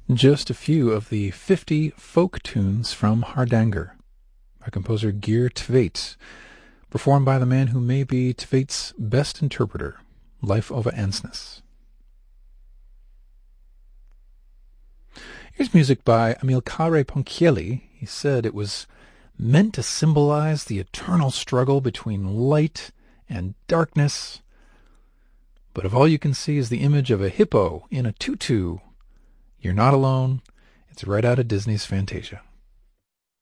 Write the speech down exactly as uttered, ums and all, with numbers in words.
Just a few of the fifty folk tunes from Hardanger by composer Geir Tveit, performed by the man who may be Tveit's best interpreter, Leif Ove Ansnes. Here's music by Amilcare Ponchielli. He said it was meant to symbolize the eternal struggle between light and darkness, but if all you can see is the image of a hippo in a tutu, you're not alone. It's right out of Disney's Fantasia.